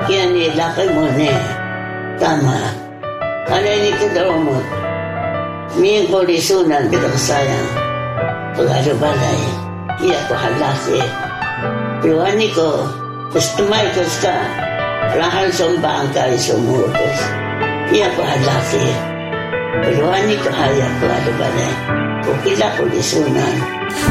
Kaya nilakay mo ni. Tama. Ano ni kita mo? Miyang kolisunan kita kasayang. Pag-ano balay. Iya ko halaki. Pero ani ko, tumay ko ka. Rahal sumbang ka isumutos. Iya ko halaki. Pero ani ko haya pag-ano balay. Kung kila kolisunan.